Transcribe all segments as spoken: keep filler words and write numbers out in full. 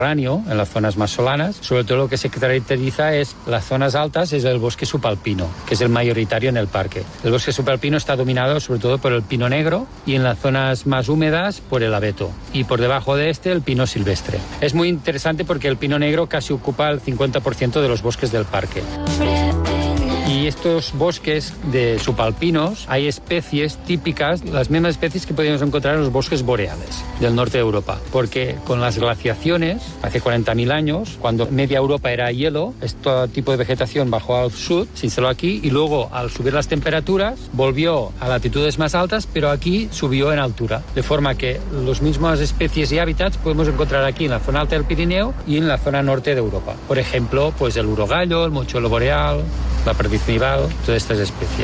Mediterráneo, en las zonas más solanas. Sobre todo lo que se caracteriza es las zonas altas, es el bosque subalpino, que es el mayoritario en el parque. El bosque subalpino está dominado sobre todo por el pino negro y en las zonas más húmedas por el abeto. Y por debajo de este el pino silvestre. Es muy interesante porque el pino negro casi ocupa el cincuenta por ciento de los bosques del parque. Y estos bosques de subalpinos hay especies típicas, las mismas especies que podemos encontrar en los bosques boreales del norte de Europa. Porque con las glaciaciones, hace cuarenta mil años, cuando media Europa era hielo, este tipo de vegetación bajó al sur, se instaló aquí y luego al subir las temperaturas volvió a latitudes más altas, pero aquí subió en altura. De forma que las mismas especies y hábitats podemos encontrar aquí en la zona alta del Pirineo y en la zona norte de Europa. Por ejemplo, pues el urogallo, el mochuelo boreal, la perdiz nival, todas estas especies.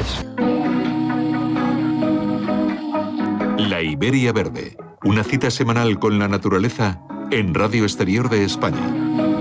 La Iberia Verde, una cita semanal con la naturaleza en Radio Exterior de España.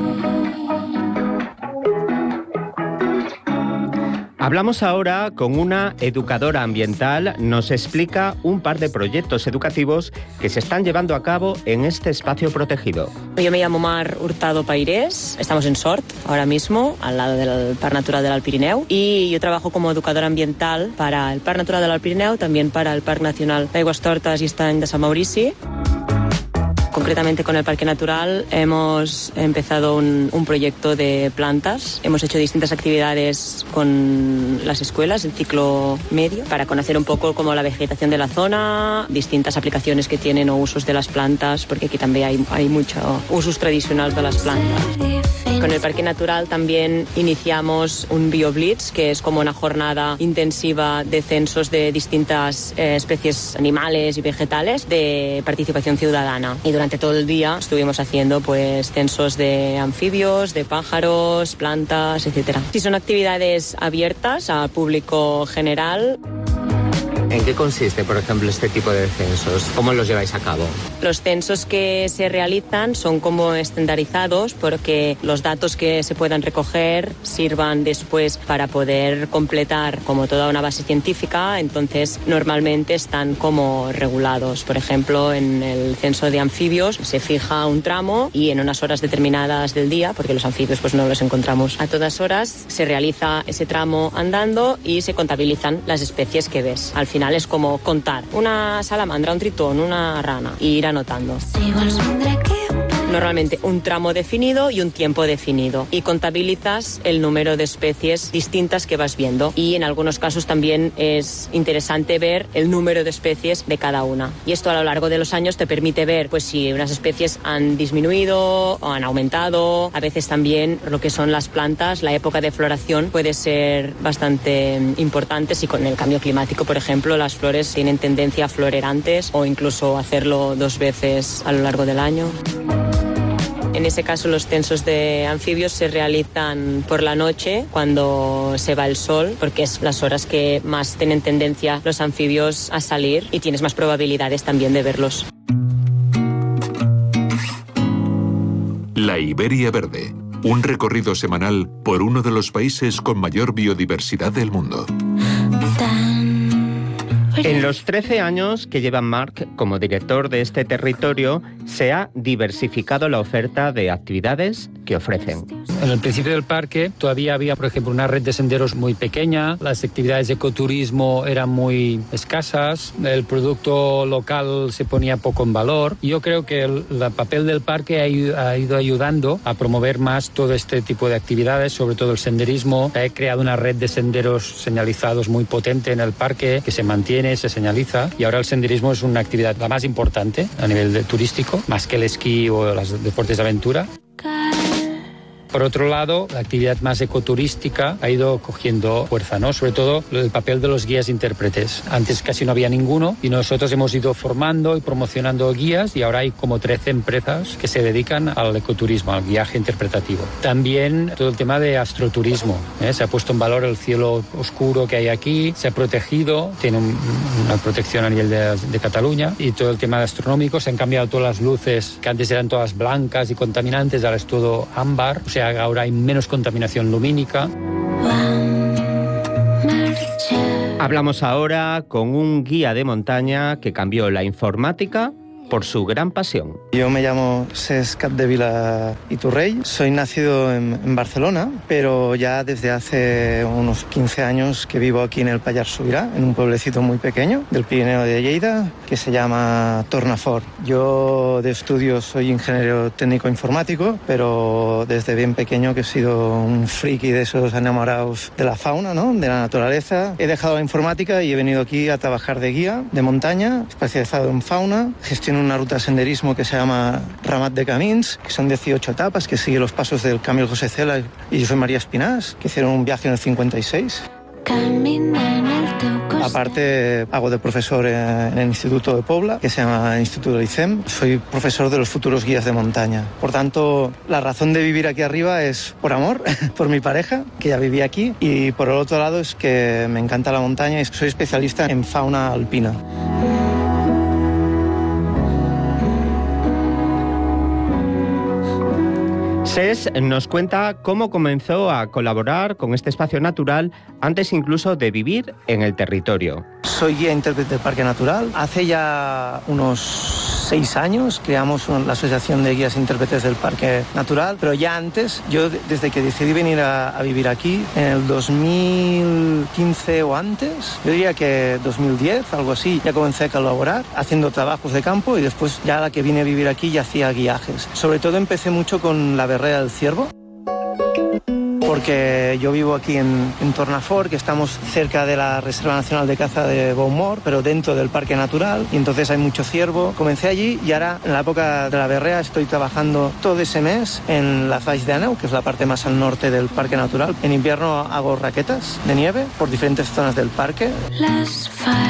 Hablamos ahora con una educadora ambiental. Nos explica un par de proyectos educativos que se están llevando a cabo en este espacio protegido. Yo me llamo Mar Hurtado Pairés, estamos en Sort ahora mismo, al lado del Parc Natural del Alt Pirineu, y yo trabajo como educadora ambiental para el Parc Natural del Alt Pirineu, también para el Parc Nacional d'Aigüestortes i Estany de Sant Maurici. Concretamente con el Parque Natural hemos empezado un, un proyecto de plantas. Hemos hecho distintas actividades con las escuelas, el ciclo medio, para conocer un poco como la vegetación de la zona, distintas aplicaciones que tienen o usos de las plantas, porque aquí también hay, hay muchos usos tradicionales de las plantas. Con el Parque Natural también iniciamos un BioBlitz, que es como una jornada intensiva de censos de distintas eh, especies animales y vegetales de participación ciudadana. Y durante todo el día estuvimos haciendo pues censos de anfibios, de pájaros, plantas, etcétera. Sí, son actividades abiertas al público general. ¿En qué consiste, por ejemplo, este tipo de censos? ¿Cómo los lleváis a cabo? Los censos que se realizan son como estandarizados porque los datos que se puedan recoger sirvan después para poder completar como toda una base científica. Entonces, normalmente están como regulados. Por ejemplo, en el censo de anfibios se fija un tramo y en unas horas determinadas del día, porque los anfibios pues no los encontramos a todas horas, se realiza ese tramo andando y se contabilizan las especies que ves. Al final es como contar una salamandra, un tritón, una rana y ir anotando. Normalmente un tramo definido y un tiempo definido y contabilizas el número de especies distintas que vas viendo y en algunos casos también es interesante ver el número de especies de cada una y esto a lo largo de los años te permite ver pues si unas especies han disminuido o han aumentado. A veces también lo que son las plantas, la época de floración puede ser bastante importante si con el cambio climático, por ejemplo, las flores tienen tendencia a florear antes o incluso hacerlo dos veces a lo largo del año. En ese caso, los censos de anfibios se realizan por la noche, cuando se va el sol, porque es las horas que más tienen tendencia los anfibios a salir y tienes más probabilidades también de verlos. La Iberia Verde, un recorrido semanal por uno de los países con mayor biodiversidad del mundo. En los trece años que lleva Marc como director de este territorio, se ha diversificado la oferta de actividades que ofrecen. En el principio del parque todavía había, por ejemplo, una red de senderos muy pequeña, las actividades de ecoturismo eran muy escasas, el producto local se ponía poco en valor. Yo creo que el, el papel del parque ha, ha ido ayudando a promover más todo este tipo de actividades, sobre todo el senderismo. He creado una red de senderos señalizados muy potente en el parque que se mantiene, se señaliza y ahora el senderismo es una actividad la más importante a nivel de turístico, más que el esquí o los deportes de aventura. Por otro lado, la actividad más ecoturística ha ido cogiendo fuerza, ¿no? Sobre todo el papel de los guías intérpretes. Antes casi no había ninguno y nosotros hemos ido formando y promocionando guías y ahora hay como trece empresas que se dedican al ecoturismo, al viaje interpretativo. También todo el tema de astroturismo, ¿eh? Se ha puesto en valor el cielo oscuro que hay aquí, se ha protegido, tiene un, una protección a nivel de, de Cataluña y todo el tema de astronómico, se han cambiado todas las luces que antes eran todas blancas y contaminantes, ahora es todo ámbar, o sea, ahora hay menos contaminación lumínica. Hablamos ahora con un guía de montaña que cambió la informática por su gran pasión. Yo me llamo Cesc Capdevila Iturrey, soy nacido en, en Barcelona, pero ya desde hace unos quince años que vivo aquí en el Pallars Sobirà, en un pueblecito muy pequeño del Pirineo de Lleida que se llama Tornafort. Yo de estudio soy ingeniero técnico informático, pero desde bien pequeño que he sido un friki de esos enamorados de la fauna, ¿no? De la naturaleza. He dejado la informática y he venido aquí a trabajar de guía de montaña, especializado en fauna. Gestiono una ruta de senderismo que se llama Ramat de Camins, que son dieciocho etapas, que sigue los pasos del Camil José Cela y Josep María Espinàs, que hicieron un viaje en el cincuenta y seis. Aparte, hago de profesor en el Instituto de Pobla, que se llama Instituto de ICEM. Soy profesor de los futuros guías de montaña. Por tanto, la razón de vivir aquí arriba es por amor, por mi pareja, que ya vivía aquí, y por el otro lado es que me encanta la montaña y soy especialista en fauna alpina. Cesc nos cuenta cómo comenzó a colaborar con este espacio natural antes incluso de vivir en el territorio. Soy guía intérprete del Parque Natural. Hace ya unos seis años creamos la Asociación de Guías e Intérpretes del Parque Natural, pero ya antes, yo desde que decidí venir a, a vivir aquí, en el dos mil quince o antes, yo diría que dos mil diez, algo así, ya comencé a colaborar haciendo trabajos de campo y después ya a la que vine a vivir aquí ya hacía guiajes. Sobre todo empecé mucho con la Berrea del Ciervo, porque yo vivo aquí en, en Tornafort, que estamos cerca de la Reserva Nacional de Caza de Beaumort, pero dentro del Parque Natural, y entonces hay mucho ciervo. Comencé allí y ahora, en la época de la berrea, estoy trabajando todo ese mes en la Valls d'Àneu, que es la parte más al norte del Parque Natural. En invierno hago raquetas de nieve por diferentes zonas del parque. Las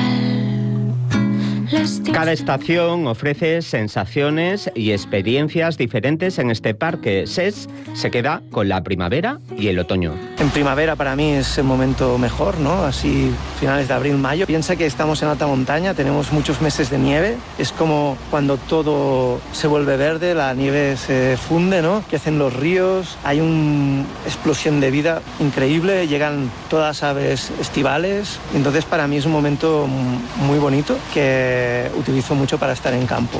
Cada estación ofrece sensaciones y experiencias diferentes en este parque. Cesc se queda con la primavera y el otoño. En primavera para mí es el momento mejor, ¿no? Así finales de abril, mayo. Piensa que estamos en alta montaña, tenemos muchos meses de nieve. Es como cuando todo se vuelve verde, la nieve se funde, ¿no? Que hacen los ríos, hay una explosión de vida increíble, llegan todas las aves estivales. Entonces para mí es un momento muy bonito que utilizo mucho para estar en campo.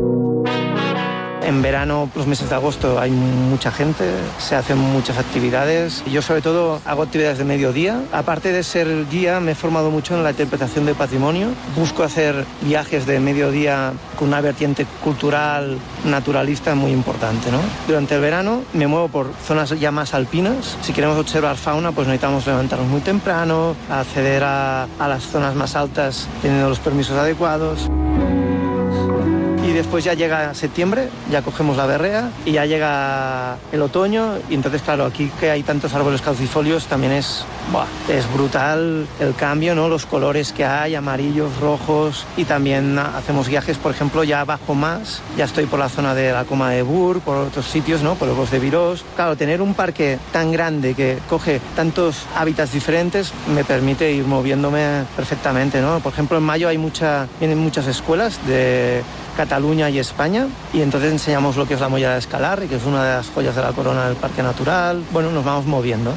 En verano, los meses de agosto, hay mucha gente, se hacen muchas actividades. Yo sobre todo hago actividades de mediodía. Aparte de ser guía, me he formado mucho en la interpretación de patrimonio. Busco hacer viajes de mediodía con una vertiente cultural, naturalista muy importante, ¿no? Durante el verano me muevo por zonas ya más alpinas. Si queremos observar fauna, pues necesitamos levantarnos muy temprano, acceder a, a las zonas más altas teniendo los permisos adecuados. Y después ya llega septiembre, ya cogemos la berrea y ya llega el otoño y entonces claro, aquí que hay tantos árboles caducifolios también es, buah, es brutal el cambio, ¿no? Los colores que hay, amarillos, rojos, y también hacemos viajes, por ejemplo, ya bajo más, ya estoy por la zona de la Coma de Bur, por otros sitios, ¿no? Por el Bosc de Virós. Claro, tener un parque tan grande que coge tantos hábitats diferentes me permite ir moviéndome perfectamente, ¿no? Por ejemplo, en mayo hay mucha, vienen muchas escuelas de Cataluña y España, y entonces enseñamos lo que es la Mollada de Escalar, que es una de las joyas de la corona del Parque Natural. Bueno, nos vamos moviendo.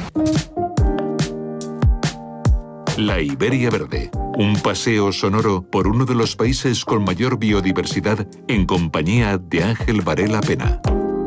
La Iberia Verde, un paseo sonoro por uno de los países con mayor biodiversidad en compañía de Ángel Varela Pena.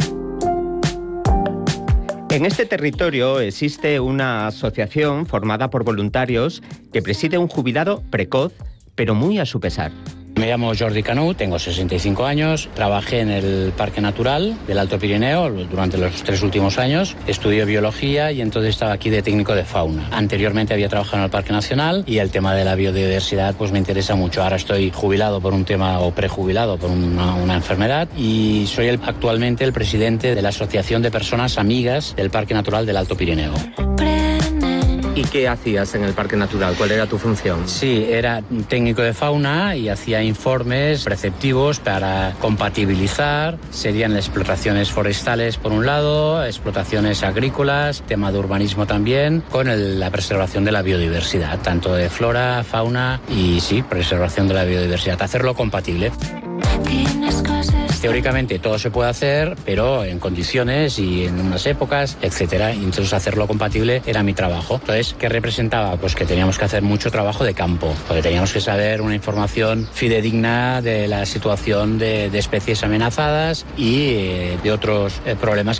En este territorio existe una asociación formada por voluntarios que preside un jubilado precoz, pero muy a su pesar. Me llamo Jordi Canut, tengo sesenta y cinco años, trabajé en el Parque Natural del Alto Pirineo durante los tres últimos años, estudié biología y entonces estaba aquí de técnico de fauna. Anteriormente había trabajado en el Parque Nacional y el tema de la biodiversidad pues me interesa mucho. Ahora estoy jubilado por un tema o prejubilado por una, una enfermedad y soy el, actualmente el presidente de la Asociación de Personas Amigas del Parque Natural del Alto Pirineo. ¿Y qué hacías en el Parque Natural? ¿Cuál era tu función? Sí, era técnico de fauna y hacía informes preceptivos para compatibilizar. Serían explotaciones forestales por un lado, explotaciones agrícolas, tema de urbanismo también, con el, la preservación de la biodiversidad, tanto de flora, fauna y sí, preservación de la biodiversidad. Hacerlo compatible. Tienes cosas teóricamente todo se puede hacer, pero en condiciones y en unas épocas, etcétera. Y entonces hacerlo compatible era mi trabajo. Entonces, ¿qué representaba? Pues que teníamos que hacer mucho trabajo de campo, porque teníamos que saber una información fidedigna de la situación de, de especies amenazadas y eh, de otros eh, problemas